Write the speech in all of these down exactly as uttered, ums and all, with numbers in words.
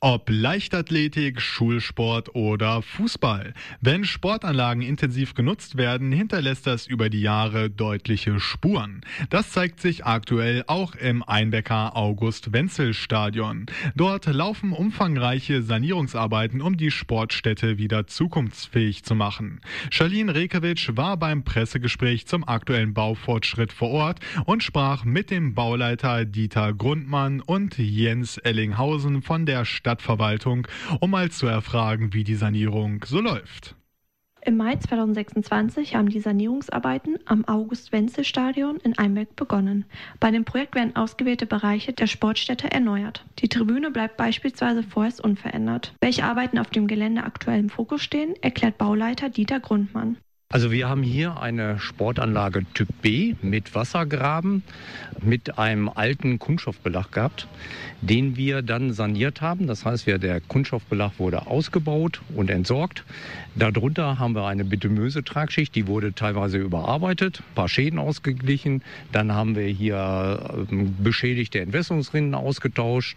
Ob Leichtathletik, Schulsport oder Fußball. Wenn Sportanlagen intensiv genutzt werden, hinterlässt das über die Jahre deutliche Spuren. Das zeigt sich aktuell auch im Einbecker August-Wenzel-Stadion. Dort laufen umfangreiche Sanierungsarbeiten, um die Sportstätte wieder zukunftsfähig zu machen. Charlene Rekewitsch war beim Pressegespräch zum aktuellen Baufortschritt vor Ort und sprach mit dem Bauleiter Dieter Grundmann und Jens Ellinghausen von der Stadt Stadtverwaltung, um mal zu erfragen, wie die Sanierung so läuft. Im Mai zweitausendsechsundzwanzig haben die Sanierungsarbeiten am August-Wenzel-Stadion in Einbeck begonnen. Bei dem Projekt werden ausgewählte Bereiche der Sportstätte erneuert. Die Tribüne bleibt beispielsweise vorerst unverändert. Welche Arbeiten auf dem Gelände aktuell im Fokus stehen, erklärt Bauleiter Dieter Grundmann. Also wir haben hier eine Sportanlage Typ B mit Wassergraben, mit einem alten Kunststoffbelag gehabt, den wir dann saniert haben. Das heißt, der Kunststoffbelag wurde ausgebaut und entsorgt. Darunter haben wir eine bitumöse Tragschicht, die wurde teilweise überarbeitet, ein paar Schäden ausgeglichen. Dann haben wir hier beschädigte Entwässerungsrinnen ausgetauscht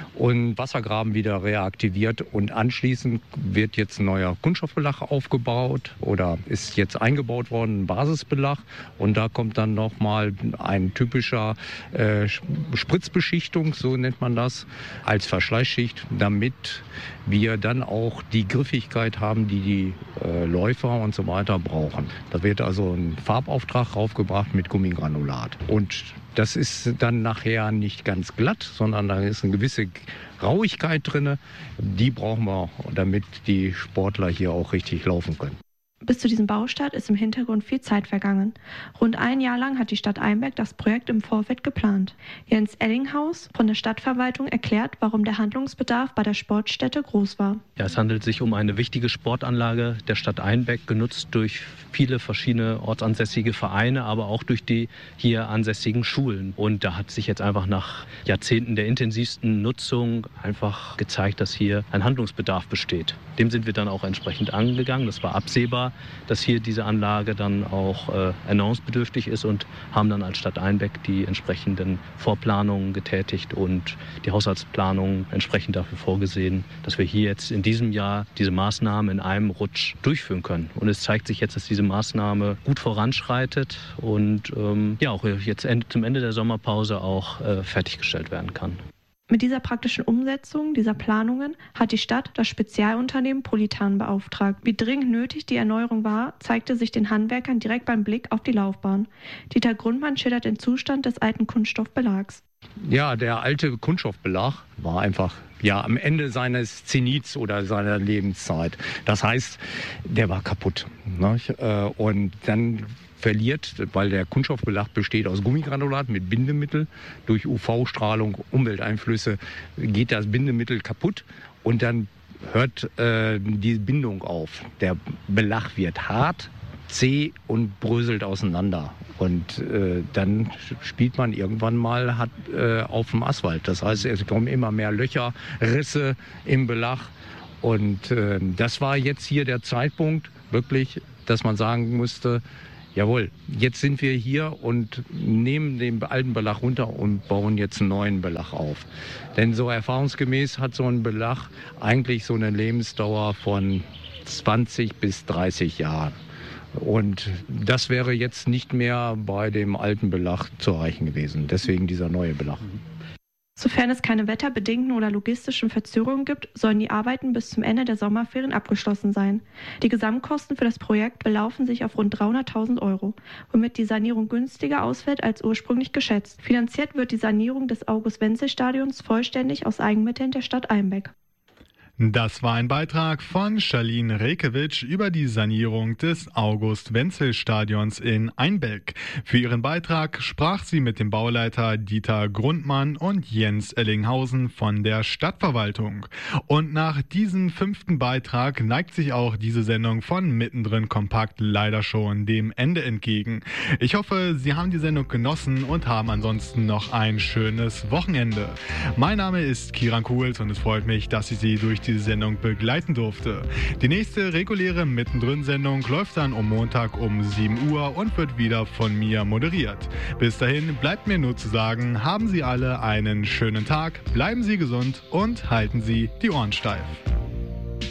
und Wassergraben wieder reaktiviert. Und anschließend wird jetzt ein neuer Kunststoffbelag aufgebaut oder ist jetzt eingebaut worden, ein Basisbelag. Und da kommt dann nochmal ein typischer äh, Spritzbeschichtung, so nennt man das, als Verschleißschicht, damit wir dann auch die Griffigkeit haben, die die äh, Läufer und so weiter brauchen. Da wird also ein Farbauftrag raufgebracht mit Gummigranulat. Und das ist dann nachher nicht ganz glatt, sondern da ist eine gewisse Rauigkeit drin. Die brauchen wir, damit die Sportler hier auch richtig laufen können. Bis zu diesem Baustart ist im Hintergrund viel Zeit vergangen. Rund ein Jahr lang hat die Stadt Einbeck das Projekt im Vorfeld geplant. Jens Ellinghaus von der Stadtverwaltung erklärt, warum der Handlungsbedarf bei der Sportstätte groß war. Ja, es handelt sich um eine wichtige Sportanlage der Stadt Einbeck, genutzt durch viele verschiedene ortsansässige Vereine, aber auch durch die hier ansässigen Schulen. Und da hat sich jetzt einfach nach Jahrzehnten der intensivsten Nutzung einfach gezeigt, dass hier ein Handlungsbedarf besteht. Dem sind wir dann auch entsprechend angegangen. Das war absehbar, dass hier diese Anlage dann auch äh, erneuerungsbedürftig ist, und haben dann als Stadt Einbeck die entsprechenden Vorplanungen getätigt und die Haushaltsplanung entsprechend dafür vorgesehen, dass wir hier jetzt in diesem Jahr diese Maßnahme in einem Rutsch durchführen können. Und es zeigt sich jetzt, dass diese Maßnahme gut voranschreitet und ähm, ja auch jetzt zum Ende der Sommerpause auch äh, fertiggestellt werden kann. Mit dieser praktischen Umsetzung dieser Planungen hat die Stadt das Spezialunternehmen Polytan beauftragt. Wie dringend nötig die Erneuerung war, zeigte sich den Handwerkern direkt beim Blick auf die Laufbahn. Dieter Grundmann schildert den Zustand des alten Kunststoffbelags. Ja, der alte Kunststoffbelag war einfach ja am Ende seines Zenits oder seiner Lebenszeit. Das heißt, der war kaputt. Ne? Und dann verliert, weil der Kunststoffbelag besteht aus Gummigranulat mit Bindemittel. Durch U V-Strahlung, Umwelteinflüsse geht das Bindemittel kaputt und dann hört äh, die Bindung auf. Der Belag wird hart, zäh und bröselt auseinander. Und äh, dann spielt man irgendwann mal hat, äh, auf dem Asphalt. Das heißt, es kommen immer mehr Löcher, Risse im Belag. Und äh, das war jetzt hier der Zeitpunkt, wirklich, dass man sagen musste, jawohl, jetzt sind wir hier und nehmen den alten Belag runter und bauen jetzt einen neuen Belag auf. Denn so erfahrungsgemäß hat so ein Belag eigentlich so eine Lebensdauer von zwanzig bis dreißig Jahren. Und das wäre jetzt nicht mehr bei dem alten Belag zu erreichen gewesen. Deswegen dieser neue Belag. Sofern es keine wetterbedingten oder logistischen Verzögerungen gibt, sollen die Arbeiten bis zum Ende der Sommerferien abgeschlossen sein. Die Gesamtkosten für das Projekt belaufen sich auf rund dreihunderttausend Euro, womit die Sanierung günstiger ausfällt als ursprünglich geschätzt. Finanziert wird die Sanierung des August-Wenzel-Stadions vollständig aus Eigenmitteln der Stadt Einbeck. Das war ein Beitrag von Charlene Rekewitsch über die Sanierung des August-Wenzel-Stadions in Einbeck. Für ihren Beitrag sprach sie mit dem Bauleiter Dieter Grundmann und Jens Ellinghausen von der Stadtverwaltung. Und nach diesem fünften Beitrag neigt sich auch diese Sendung von Mittendrin Kompakt leider schon dem Ende entgegen. Ich hoffe, Sie haben die Sendung genossen und haben ansonsten noch ein schönes Wochenende. Mein Name ist Kiran Kuhls und es freut mich, dass ich Sie durch die Sendung begleiten durfte. Die nächste reguläre Mittendrin-Sendung läuft dann um Montag um sieben Uhr und wird wieder von mir moderiert. Bis dahin bleibt mir nur zu sagen, haben Sie alle einen schönen Tag, bleiben Sie gesund und halten Sie die Ohren steif.